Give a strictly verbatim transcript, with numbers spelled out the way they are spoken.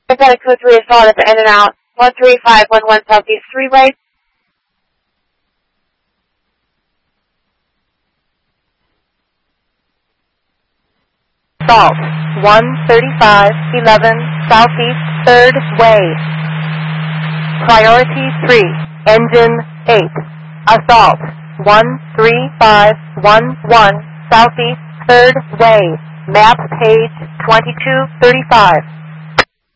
I've got a code three assault at the in and out. one three five one one Southeast Freeway. Assault one thirty-five eleven Southeast third Way. Priority three, Engine eight. Assault one three five one one Southeast third Way. Map page twenty-two thirty-five.